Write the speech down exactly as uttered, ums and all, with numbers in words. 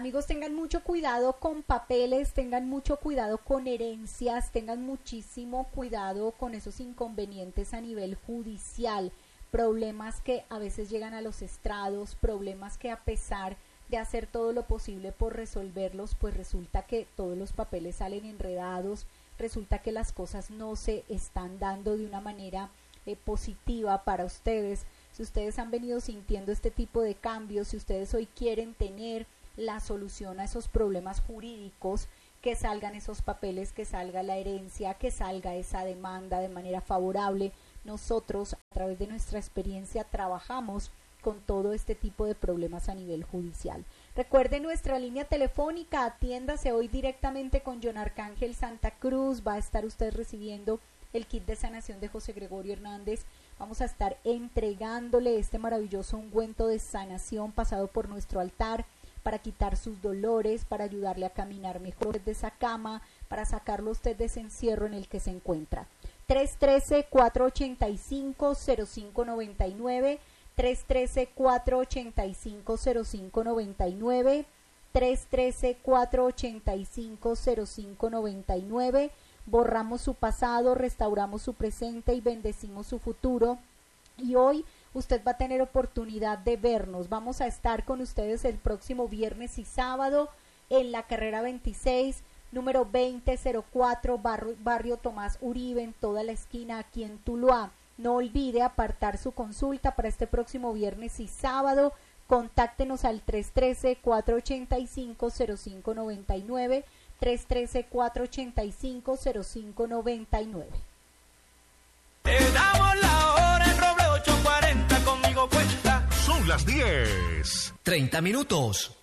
Amigos, tengan mucho cuidado con papeles, tengan mucho cuidado con herencias, tengan muchísimo cuidado con esos inconvenientes a nivel judicial, problemas que a veces llegan a los estrados, problemas que a pesar de hacer todo lo posible por resolverlos, pues resulta que todos los papeles salen enredados, resulta que las cosas no se están dando de una manera eh, positiva para ustedes. Si ustedes han venido sintiendo este tipo de cambios, si ustedes hoy quieren tener la solución a esos problemas jurídicos, que salgan esos papeles, que salga la herencia, que salga esa demanda de manera favorable. Nosotros, a través de nuestra experiencia, trabajamos con todo este tipo de problemas a nivel judicial. Recuerden nuestra línea telefónica, atiéndase hoy directamente con John Arcángel Santa Cruz, va a estar usted recibiendo el kit de sanación de José Gregorio Hernández. Vamos a estar entregándole este maravilloso ungüento de sanación pasado por nuestro altar, para quitar sus dolores, para ayudarle a caminar mejor de esa cama, para sacarlo usted de ese encierro en el que se encuentra. tres uno tres, cuatro ocho cinco, cero cinco nueve nueve, tres uno tres, cuatro ocho cinco, cero cinco nueve nueve, tres uno tres, cuatro ocho cinco, cero cinco nueve nueve. Borramos su pasado, restauramos su presente y bendecimos su futuro. Y hoy usted va a tener oportunidad de vernos. Vamos a estar con ustedes el próximo viernes y sábado en la carrera veintiséis, número veinte cero cuatro, barrio, barrio Tomás Uribe, en toda la esquina aquí en Tuluá. No olvide apartar su consulta para este próximo viernes y sábado. Contáctenos al tres uno tres, cuatro ocho cinco, cero cinco nueve nueve, tres uno tres, cuatro ocho cinco, cero cinco nueve nueve. Te damos la hora en Roble ocho cuarenta, conmigo cuenta. Son las diez. treinta minutos.